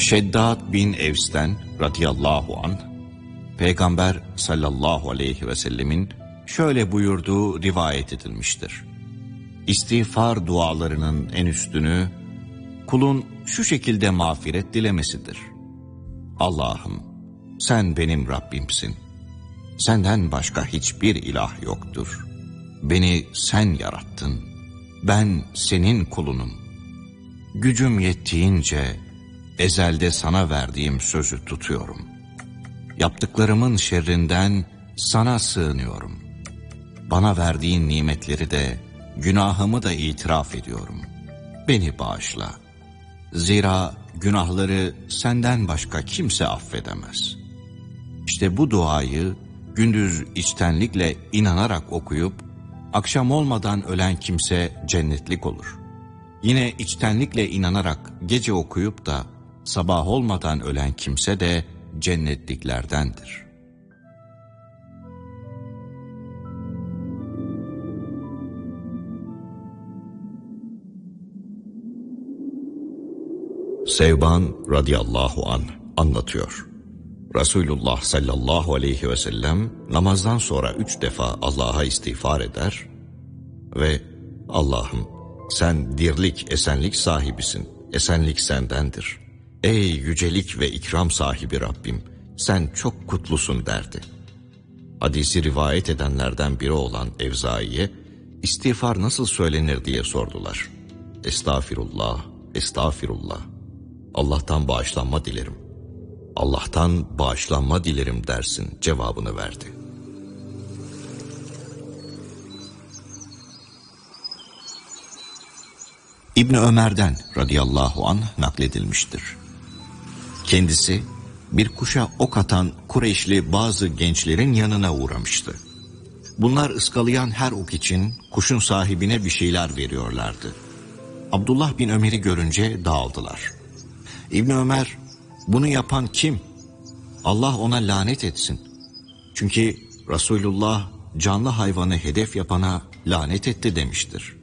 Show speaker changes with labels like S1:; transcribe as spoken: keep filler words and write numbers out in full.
S1: Şeddad bin Evs'ten radıyallahu anh, Peygamber sallallahu aleyhi ve sellemin şöyle buyurduğu rivayet edilmiştir. İstiğfar dualarının en üstünü, kulun şu şekilde mağfiret dilemesidir. Allah'ım, sen benim Rabbimsin. Senden başka hiçbir ilah yoktur. Beni sen yarattın. Ben senin kulunum. Gücüm yettiğince ezelde sana verdiğim sözü tutuyorum. Yaptıklarımın şerrinden sana sığınıyorum. Bana verdiğin nimetleri de, günahımı da itiraf ediyorum. Beni bağışla. Zira günahları senden başka kimse affedemez. İşte bu duayı gündüz içtenlikle inanarak okuyup, akşam olmadan ölen kimse cennetlik olur. Yine içtenlikle inanarak gece okuyup da sabah olmadan ölen kimse de cennetliklerdendir. Sevban radıyallahu anh anlatıyor. Resulullah sallallahu aleyhi ve sellem namazdan sonra üç defa Allah'a istiğfar eder ve Allah'ım sen dirlik, esenlik sahibisin, esenlik sendendir. Ey yücelik ve ikram sahibi Rabbim, sen çok kutlusun derdi. Hadisi rivayet edenlerden biri olan Evzai'ye istiğfar nasıl söylenir diye sordular. Estağfirullah, estağfirullah. Allah'tan bağışlanma dilerim. Allah'tan bağışlanma dilerim dersin cevabını verdi. İbni Ömer'den radıyallahu anh nakledilmiştir. Kendisi bir kuşa ok atan Kureyşli bazı gençlerin yanına uğramıştı. Bunlar ıskalayan her ok için kuşun sahibine bir şeyler veriyorlardı. Abdullah bin Ömer'i görünce dağıldılar. İbni Ömer, bunu yapan kim? Allah ona lanet etsin. Çünkü Resulullah canlı hayvanı hedef yapana lanet etti demiştir.